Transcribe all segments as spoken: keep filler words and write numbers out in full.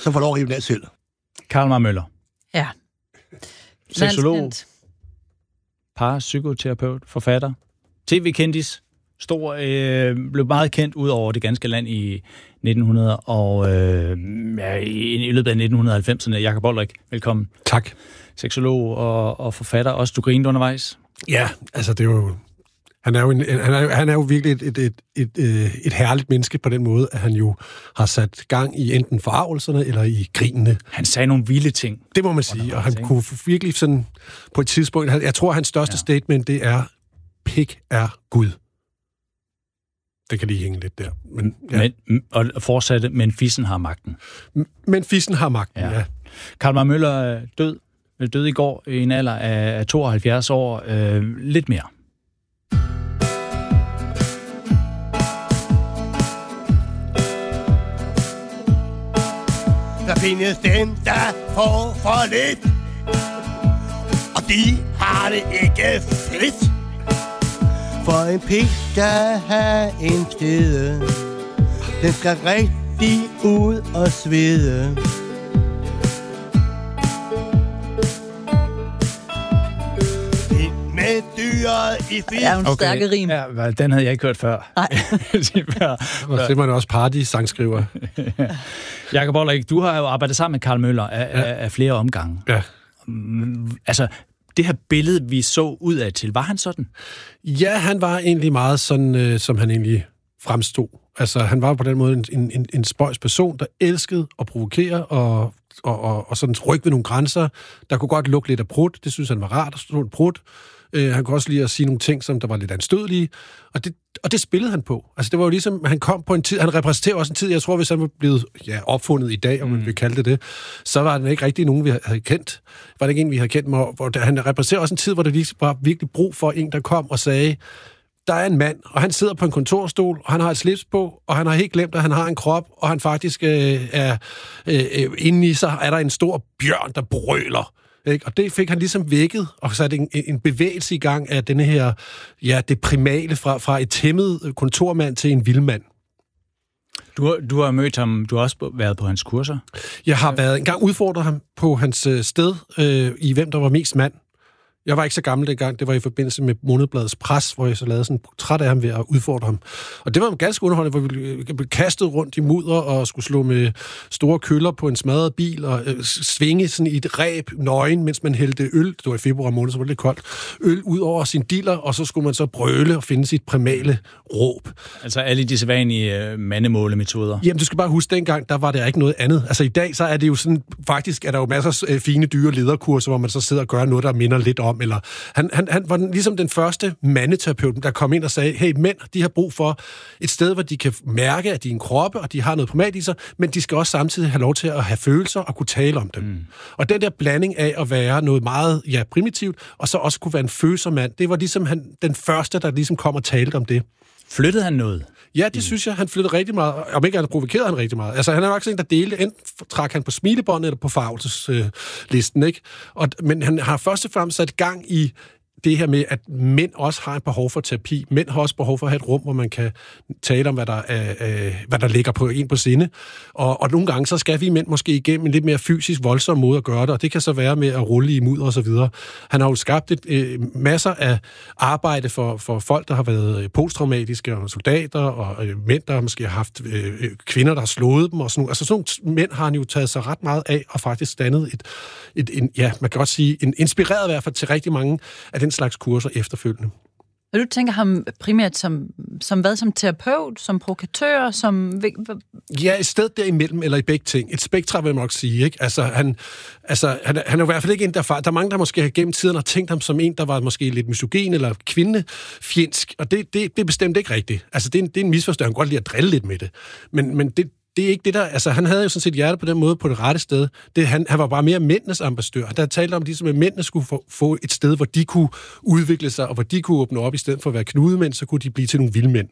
så får lov at rive den af selv. Carl Møller. Ja. Seksolog, par, psykoterapeut, forfatter, tv-kendis, stor, øh, blev meget kendt ud over det ganske land i nitten hundrede og øh, ja, i, i løbet af nitten halvfemserne. Jakob Olrik, velkommen. Tak. Seksolog og, og forfatter. Også du grinede undervejs. Ja, altså det er jo... Han er jo, en, han er, han er jo virkelig et, et, et, et, et, et herligt menneske på den måde, at han jo har sat gang i enten forarvelserne eller i grinene. Han sagde nogle vilde ting. Det må man sige, og han kunne virkelig sådan på et tidspunkt... Jeg tror, at hans største ja. statement, det er, pik er Gud. Det kan lige hænge lidt der. Men, ja. men, og fortsatte, men fissen har magten. Men fissen har magten, ja. ja. Carl Møller død, død i går i en alder af tooghalvfjerds år. Øh, lidt mere. Der findes dem, der får for lidt, og de har det ikke fedt. For en pik skal have en stede, den skal rigtig ud og svede. Med dyret i fisk. Det er jo en okay. stærke rim. Ja, den havde jeg ikke hørt før. Nej. Og det var også party-sangskriver. ja. Jakob Olrik, du har jo arbejdet sammen med Carl Møller af, ja. af, af flere omgange. Ja. Altså, det her billede, vi så ud af til, var han sådan? Ja, han var egentlig meget sådan, øh, som han egentlig fremstod. Altså, han var på den måde en, en, en spøjs person, der elskede at provokere og, og, og, og sådan rykke ved nogle grænser. Der kunne godt lugte lidt af prut. Det synes han var rart at stå en prut. Øh, han kunne også lide at sige nogle ting, som der var lidt anstødelige. Og det, og det spillede han på. Altså, det var jo ligesom, han kom på en tid, han repræsenterer også en tid, jeg tror, hvis han var blevet ja, opfundet i dag, om man mm. vil kalde det det, så var det ikke rigtig nogen, vi havde kendt. Var det ikke en, vi havde kendt, hvor der, han repræsenterer også en tid, hvor der lige var virkelig brug for en, der kom og sagde, der er en mand, og han sidder på en kontorstol, og han har et slips på, og han har helt glemt, at han har en krop, og han faktisk øh, er øh, inde i sig, er der en stor bjørn, der brøler. Ikke? Og det fik han ligesom vækket, og satte en, en bevægelse i gang af denne her, ja, det primale fra, fra et tæmmet kontormand til en vildmand. Du, du har mødt ham, du har også været på hans kurser? Jeg har været engang udfordret ham på hans sted, øh, i hvem der var mest mand. Jeg var ikke så gammel dengang, det var i forbindelse med Månedbladets Pres, hvor jeg så lavede sådan en portræt af ham ved at udfordre ham. Og det var ganske underholdende, hvor vi blev kastet rundt i mudder og skulle slå med store køller på en smadret bil og øh, svinge sådan i et ræb nøgen, mens man hældte øl, det var i februar måned, så var det lidt koldt, øl ud over sin diller, og så skulle man så brøle og finde sit primale råb. Altså alle de sædvanlige øh, mandemålemetoder? Jamen, du skal bare huske, dengang, der var der ikke noget andet. Altså i dag, så er det jo sådan, faktisk er der jo masser af fine dyre lederkurser, hvor man så sidder og gør noget, der minder lidt om. Eller han, han, han var den, ligesom den første mandeterapeut, der kom ind og sagde, hey, mænd, de har brug for et sted, hvor de kan mærke, at de er en kroppe, og de har noget primat i sig, men de skal også samtidig have lov til at have følelser og kunne tale om dem. Mm. Og den der blanding af at være noget meget ja, primitivt, og så også kunne være en følsom mand, det var ligesom han, den første, der ligesom kom og talte om det. Flyttede han noget? Ja, det synes jeg. Han flyttede rigtig meget. Om ikke han provokerede han rigtig meget. Altså, han er nok sådan en, der delte. Enten trak han på smilebåndet eller på farvelseslisten, øh, ikke? Og, men han har først og fremmest sat gang i det her med, at mænd også har et behov for terapi. Mænd har også behov for at have et rum, hvor man kan tale om, hvad der, er, øh, hvad der ligger på en på sinde. Og, og nogle gange, så skal vi mænd måske igennem en lidt mere fysisk voldsom måde at gøre det, og det kan så være med at rulle i mudder og så videre. Han har jo skabt et, øh, masser af arbejde for, for folk, der har været posttraumatiske, og soldater, og øh, mænd, der måske har haft øh, kvinder, der har slået dem, og sådan nogle. Altså sådan nogle mænd har han jo taget sig ret meget af, og faktisk dannet et, et en, ja, man kan godt sige, en inspireret i hvert fald til rigtig mange af den slags kurser efterfølgende. Og du tænker ham primært som, som hvad? Som terapeut, som provokatør, som... Ja, et sted derimellem, eller i begge ting. Et spektrum, vil man nok sige, ikke? Altså, han, altså, han, han er i hvert fald ikke en, der far. Der er mange, der måske har gennem tiden har tænkt ham som en, der var måske lidt misogyn eller kvindefjendsk, og det, det, det er bestemt ikke rigtigt. Altså, det er en, det er en misforståelse. Han kan godt lide at drille lidt med det. Men, men det, det er ikke det der... Altså, han havde jo sådan set hjertet på den måde på det rette sted. Det, han, han var bare mere mændenes ambassadør. Der talte om, at ligesom, at mændene skulle få, få et sted, hvor de kunne udvikle sig, og hvor de kunne åbne op, i stedet for at være knudemænd, så kunne de blive til nogle vildmænd.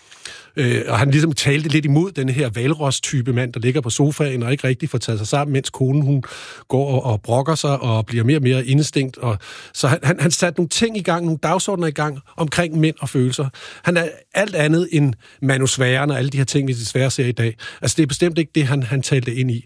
Øh, og han ligesom talte lidt imod den her valros-type mand, der ligger på sofaen og ikke rigtig får taget sig sammen, mens konen hun går og, og brokker sig og bliver mere og mere instinkt. Og, så han, han, han satte nogle ting i gang, nogle dagsordner i gang omkring mænd og følelser. Han er alt andet end manusfæren og alle de her ting, vi desværre ser i dag. Altså det er bestemt ikke det, han, han talte ind i.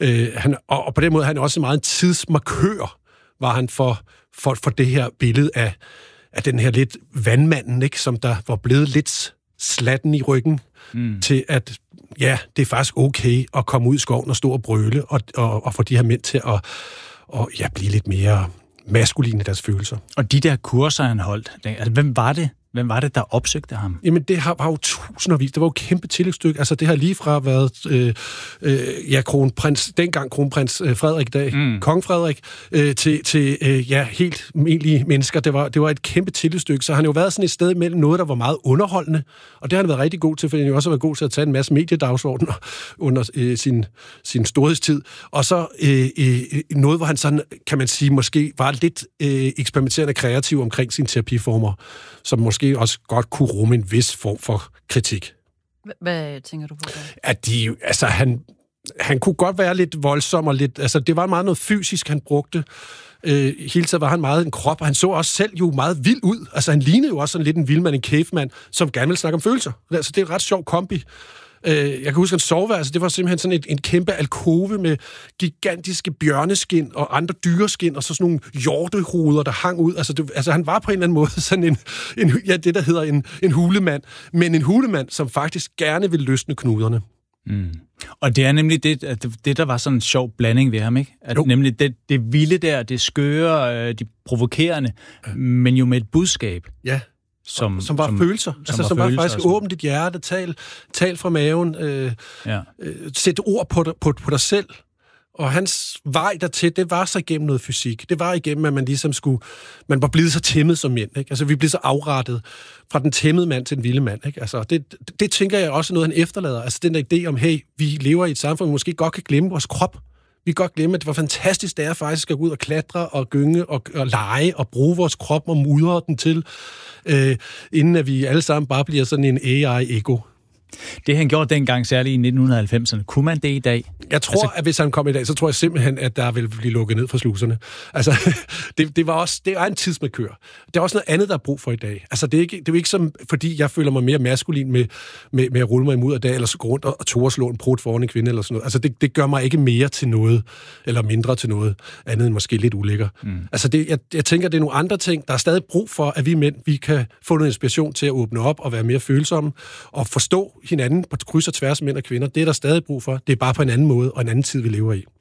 Øh, han, og, og på den måde han er han også meget en tidsmarkør, var han for, for, for det her billede af, af den her lidt vandmanden, ikke, som der var blevet lidt slatten i ryggen, mm. til at, ja, det er faktisk okay at komme ud i skoven og stå og brøle, og, og, og få de her mænd til at og, ja, blive lidt mere maskuline i deres følelser. Og de der kurser, han holdt, altså, hvem var det? Hvem var det, der opsøgte ham? Jamen, det har, var jo tusindvis. Det var jo et kæmpe tillægsstykke. Altså, det har lige fra været, øh, øh, ja, kronprins, dengang kronprins øh, Frederik dag, mm. kong Frederik, øh, til, til øh, ja, helt almindelige mennesker. Det var, det var et kæmpe tillægsstykke. Så han har jo været sådan et sted mellem noget, der var meget underholdende, og det har han været rigtig god til, for han jo også har været god til at tage en masse mediedagsordner under øh, sin, sin storhedstid. Og så øh, øh, noget, hvor han sådan, kan man sige, måske var lidt øh, eksperimenterende kreativ omkring sine terapiformer, som måske også godt kunne rumme en vis form for kritik. Hvad tænker du på der? At de, altså han, han kunne godt være lidt voldsom og lidt, altså det var meget noget fysisk, han brugte. Øh, hele tiden var han meget en krop, og han så også selv jo meget vild ud. Altså han lignede jo også sådan lidt en vildmand, en caveman, som gerne ville snakke om følelser. Altså det er en ret sjov kombi. Jeg kan huske, at soveværelse, det var simpelthen sådan et, en kæmpe alkove med gigantiske bjørneskin og andre dyreskin, og så sådan nogle hjortehoveder, der hang ud. Altså, det, altså han var på en eller anden måde sådan en, en ja, det der hedder en, en hulemand, men en hulemand, som faktisk gerne ville løsne knuderne. Mm. Og det er nemlig det, at det, der var sådan en sjov blanding ved ham, ikke? At jo. Nemlig det, det vilde der, det skøre, de provokerende, ja. Men jo med et budskab. Ja. Som, som var som, følelser. Som altså, var som var følelser, faktisk åbne dit hjerte, tal, tal fra maven, øh, ja. øh, sæt ord på, på, på dig selv. Og hans vej dertil, det var så igennem noget fysik. Det var igennem, at man ligesom skulle, man var blevet så tæmmet som mænd, ikke? Altså, vi blev så afrettet fra den tæmmede mand til den vilde mand, ikke? Altså, det, det, det tænker jeg også er noget, han efterlader. Altså, den der idé om, hey, vi lever i et samfund, vi måske godt kan glemme vores krop. Vi kan godt glemme, at det var fantastisk, det er faktisk at gå ud og klatre og gynge og, og lege og bruge vores krop og mudre den til, øh, inden at vi alle sammen bare bliver sådan en A I-ego. Det han gjorde dengang, særligt i nitten halvfemserne, kunne man det i dag? Jeg tror, altså, at hvis han kom i dag, så tror jeg simpelthen, at der vil blive lukket ned fra sluserne. Altså, det, det var også, det er en tidsmarkør. Det er også noget andet, der er brug for i dag. Altså, det er, ikke, det er jo ikke som, fordi jeg føler mig mere maskulin med, med, med at rulle mig imod af dag, eller så gå rundt og, og tog og slå en prut foran en kvinde, eller sådan noget. Altså, det, det gør mig ikke mere til noget, eller mindre til noget, andet end måske lidt ulækker. Mm. Altså, det, jeg, jeg tænker, det er nogle andre ting. Der er stadig brug for, at vi mænd, vi kan få noget inspiration til at åbne op og være mere følsomme, og forstå hinanden på kryds og tværs mænd og kvinder. Det er der stadig brug for. Det er bare på en anden måde og en anden tid, vi lever i.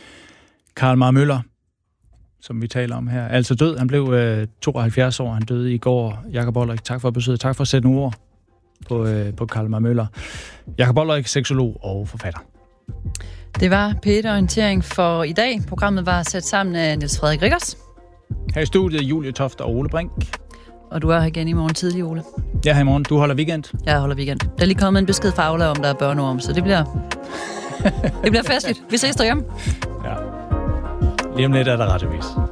Karl Marr Møller, som vi taler om her, altså død. Han blev øh, tooghalvfjerds år. Han døde i går. Jakob Olrik, tak for besøget. Tak for at sætte nogle ord på, øh, på Karl Marr Møller. Jakob Olrik, seksolog og forfatter. Det var P et-orientering for i dag. Programmet var sat sammen af Niels Frederik Riggers. Her i studiet Julie Toft og Ole Brink. Og du er her igen i morgen tidlig, Ole. Ja, her i morgen. Du holder weekend? Jeg holder weekend. Der er lige kommet en besked fra Aula om, der er børneorm, så det bliver, det bliver festligt. Vi ses derhjemme. Ja. Lige om lidt er der radiovis.